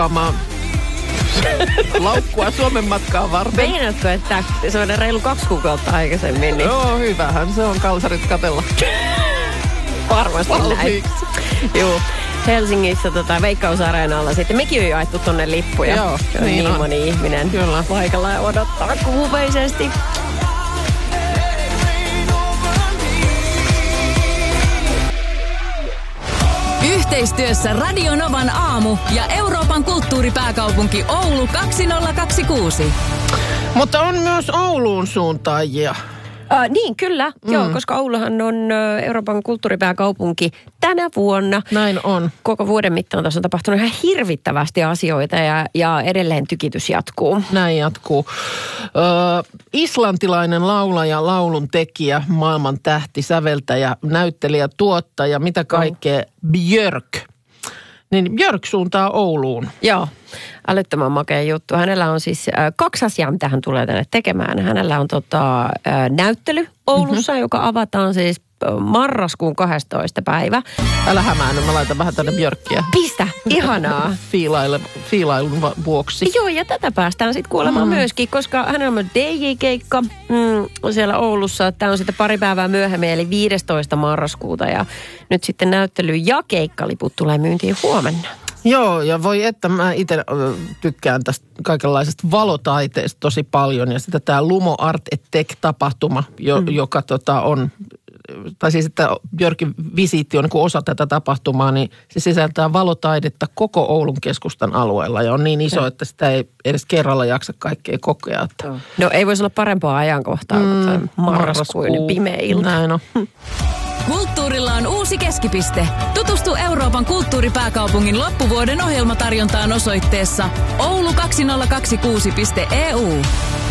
laukkua Suomen matkaa varten. Meinaatko, että se on reilu 2 kuukautta aikaisemmin? Niin... Joo, hyvähän se on kalsarit katella. Varmasti näin. Joo. Helsingissä Veikkausareenalla sitten mekin on jaettu tonne lippuja. Joo, niin moni ihminen kyllä paikalla ja odottaa kuumeisesti. Yhteistyössä Radio Novan aamu ja Euroopan kulttuuripääkaupunki Oulu 2026. Mutta on myös Ouluun suuntaajia. Niin, kyllä. Joo, koska Ouluhan on Euroopan kulttuuripääkaupunki tänä vuonna. Näin on. Koko vuoden mittaan tässä on tapahtunut ihan hirvittävästi asioita ja edelleen tykitys jatkuu. Näin jatkuu. Islantilainen laulaja, laulun tekijä, maailman tähti, säveltäjä, näyttelijä, tuottaja, mitä kaikkea, Björk. Niin Björk suuntaa Ouluun. Joo, älyttömän makea juttu. Hänellä on siis 2 asiaa, mitä hän tulee tänne tekemään. Hänellä on näyttely Oulussa, joka avataan siis marraskuun 12. päivä. Älä hämäänny, mä laitan vähän tänne Björkkiä. Pistä, ihanaa. Fiilailun vuoksi. Joo, ja tätä päästään sitten kuulemaan myöskin, koska hänellä on myös DJ-keikka siellä Oulussa. Tämä on sitten pari päivää myöhemmin, eli 15. marraskuuta. Ja nyt sitten näyttely ja keikkaliput tulee myyntiin huomenna. Joo, ja voi että mä itse tykkään tästä kaikenlaisesta valotaiteesta tosi paljon. Ja sitten tämä Lumo Art et Tech-tapahtuma, joka on... Tai siis, että Björkin visiitti on niin kuin osa tätä tapahtumaa, niin se sisältää valotaidetta koko Oulun keskustan alueella. Ja on niin iso, että sitä ei edes kerralla jaksa kaikkea kokea. No ei voisi olla parempaa ajankohtaa kuin marraskuinen pimeä ilta. Näin on. Kulttuurilla on uusi keskipiste. Tutustu Euroopan kulttuuripääkaupungin loppuvuoden ohjelmatarjontaan osoitteessa oulu2026.eu.